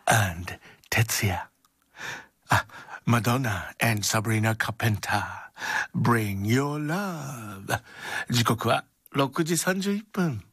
and 哲也。Madonna and Sabrina Carpenter Bring Your Love。 時刻は6時31分。